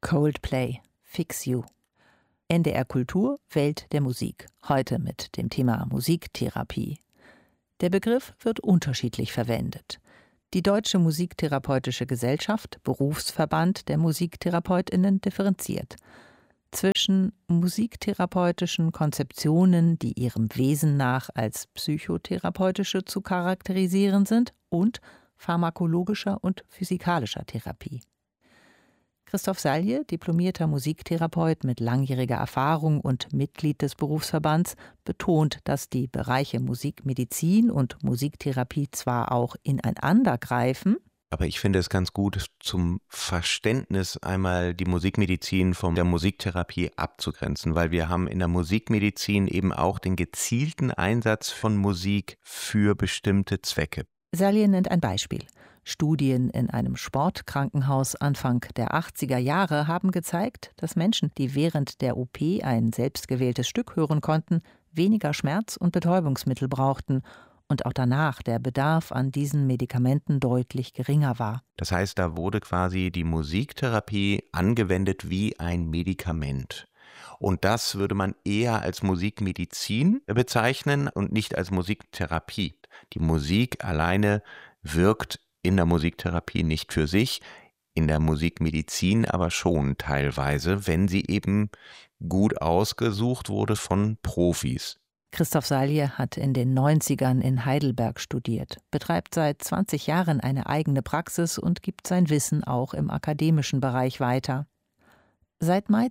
Coldplay, Fix You. NDR Kultur, Welt der Musik. Heute mit dem Thema Musiktherapie. Der Begriff wird unterschiedlich verwendet. Die Deutsche Musiktherapeutische Gesellschaft, Berufsverband der MusiktherapeutInnen, differenziert zwischen musiktherapeutischen Konzeptionen, die ihrem Wesen nach als psychotherapeutische zu charakterisieren sind, und pharmakologischer und physikalischer Therapie. Christoph Salje, diplomierter Musiktherapeut mit langjähriger Erfahrung und Mitglied des Berufsverbands, betont, dass die Bereiche Musikmedizin und Musiktherapie zwar auch ineinander greifen, aber ich finde es ganz gut, zum Verständnis einmal die Musikmedizin von der Musiktherapie abzugrenzen, weil wir haben in der Musikmedizin eben auch den gezielten Einsatz von Musik für bestimmte Zwecke. Salje nennt ein Beispiel. Studien in einem Sportkrankenhaus Anfang der 80er Jahre haben gezeigt, dass Menschen, die während der OP ein selbstgewähltes Stück hören konnten, weniger Schmerz- und Betäubungsmittel brauchten und auch danach der Bedarf an diesen Medikamenten deutlich geringer war. Das heißt, da wurde quasi die Musiktherapie angewendet wie ein Medikament. Und das würde man eher als Musikmedizin bezeichnen und nicht als Musiktherapie. Die Musik alleine wirkt in der Musiktherapie nicht für sich, in der Musikmedizin aber schon teilweise, wenn sie eben gut ausgesucht wurde von Profis. Christoph Salje hat in den 90ern in Heidelberg studiert, betreibt seit 20 Jahren eine eigene Praxis und gibt sein Wissen auch im akademischen Bereich weiter. Seit Mai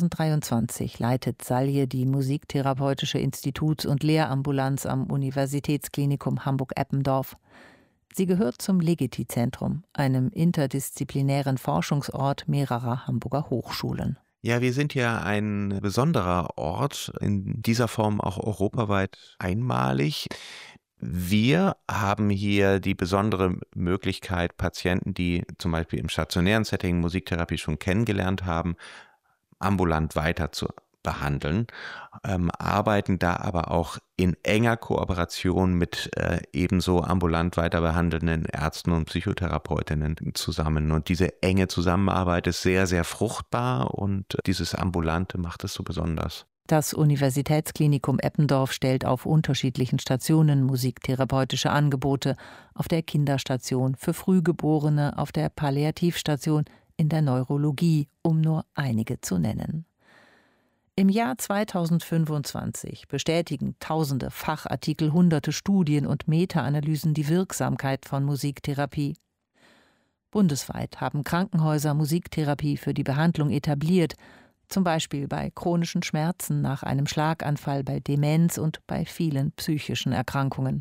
2023 leitet Salje die Musiktherapeutische Instituts- und Lehrambulanz am Universitätsklinikum Hamburg-Eppendorf. Sie gehört zum Legiti-Zentrum, einem interdisziplinären Forschungsort mehrerer Hamburger Hochschulen. Ja, wir sind ja ein besonderer Ort, in dieser Form auch europaweit einmalig. Wir haben hier die besondere Möglichkeit, Patienten, die zum Beispiel im stationären Setting Musiktherapie schon kennengelernt haben, ambulant weiter zu behandeln, arbeiten da aber auch in enger Kooperation mit ebenso ambulant weiter behandelnden Ärzten und Psychotherapeutinnen zusammen. Und diese enge Zusammenarbeit ist sehr, sehr fruchtbar und dieses Ambulante macht es so besonders. Das Universitätsklinikum Eppendorf stellt auf unterschiedlichen Stationen musiktherapeutische Angebote, auf der Kinderstation, für Frühgeborene, auf der Palliativstation, in der Neurologie, um nur einige zu nennen. Im Jahr 2025 bestätigen tausende Fachartikel, hunderte Studien und Meta-Analysen die Wirksamkeit von Musiktherapie. Bundesweit haben Krankenhäuser Musiktherapie für die Behandlung etabliert, zum Beispiel bei chronischen Schmerzen nach einem Schlaganfall, bei Demenz und bei vielen psychischen Erkrankungen.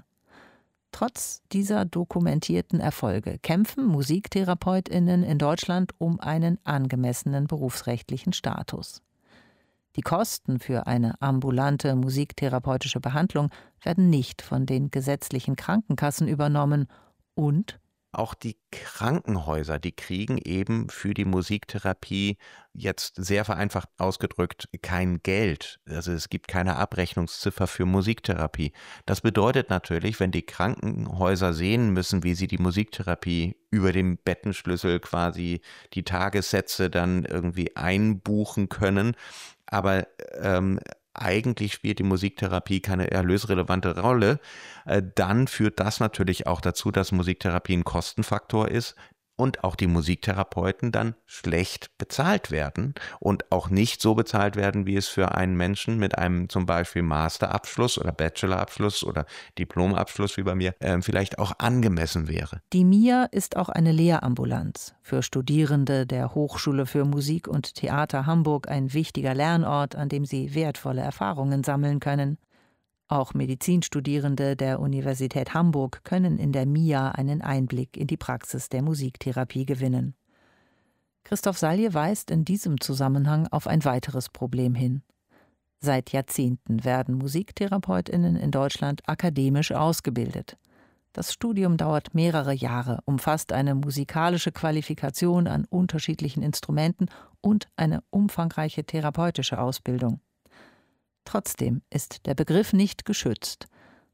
Trotz dieser dokumentierten Erfolge kämpfen MusiktherapeutInnen in Deutschland um einen angemessenen berufsrechtlichen Status. Die Kosten für eine ambulante musiktherapeutische Behandlung werden nicht von den gesetzlichen Krankenkassen übernommen und auch die Krankenhäuser, die kriegen eben für die Musiktherapie jetzt sehr vereinfacht ausgedrückt kein Geld. Also es gibt keine Abrechnungsziffer für Musiktherapie. Das bedeutet natürlich, wenn die Krankenhäuser sehen müssen, wie sie die Musiktherapie über dem Bettenschlüssel quasi die Tagessätze dann irgendwie einbuchen können, aber eigentlich spielt die Musiktherapie keine erlösrelevante Rolle, dann führt das natürlich auch dazu, dass Musiktherapie ein Kostenfaktor ist und auch die Musiktherapeuten dann schlecht bezahlt werden und auch nicht so bezahlt werden, wie es für einen Menschen mit einem zum Beispiel Masterabschluss oder Bachelorabschluss oder Diplomabschluss wie bei mir vielleicht auch angemessen wäre. Die MIA ist auch eine Lehrambulanz. Für Studierende der Hochschule für Musik und Theater Hamburg ein wichtiger Lernort, an dem sie wertvolle Erfahrungen sammeln können. Auch Medizinstudierende der Universität Hamburg können in der MIA einen Einblick in die Praxis der Musiktherapie gewinnen. Christoph Salje weist in diesem Zusammenhang auf ein weiteres Problem hin. Seit Jahrzehnten werden MusiktherapeutInnen in Deutschland akademisch ausgebildet. Das Studium dauert mehrere Jahre, umfasst eine musikalische Qualifikation an unterschiedlichen Instrumenten und eine umfangreiche therapeutische Ausbildung. Trotzdem ist der Begriff nicht geschützt.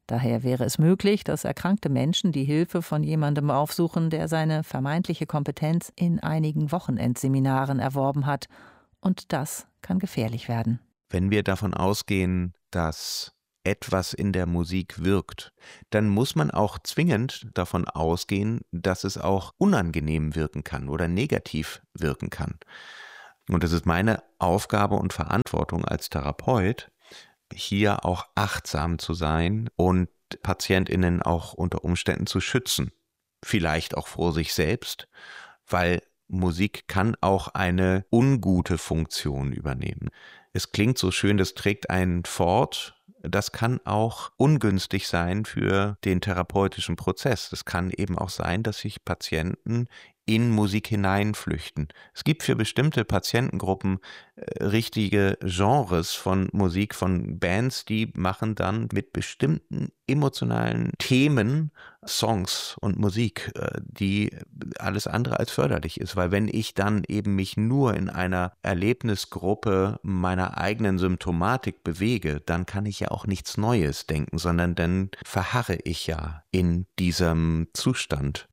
Daher wäre es möglich, dass erkrankte Menschen die Hilfe von jemandem aufsuchen, der seine vermeintliche Kompetenz in einigen Wochenendseminaren erworben hat. Und das kann gefährlich werden. Wenn wir davon ausgehen, dass etwas in der Musik wirkt, dann muss man auch zwingend davon ausgehen, dass es auch unangenehm wirken kann oder negativ wirken kann. Und es ist meine Aufgabe und Verantwortung als Therapeut, hier auch achtsam zu sein und PatientInnen auch unter Umständen zu schützen. Vielleicht auch vor sich selbst, weil Musik kann auch eine ungute Funktion übernehmen. Es klingt so schön, das trägt einen fort. Das kann auch ungünstig sein für den therapeutischen Prozess. Es kann eben auch sein, dass sich Patienten in Musik hineinflüchten. Es gibt für bestimmte Patientengruppen richtige Genres von Musik, von Bands, die machen dann mit bestimmten emotionalen Themen Songs und Musik, die alles andere als förderlich ist. Weil wenn ich dann eben mich nur in einer Erlebnisgruppe meiner eigenen Symptomatik bewege, dann kann ich ja auch nichts Neues denken, sondern dann verharre ich ja in diesem Zustand.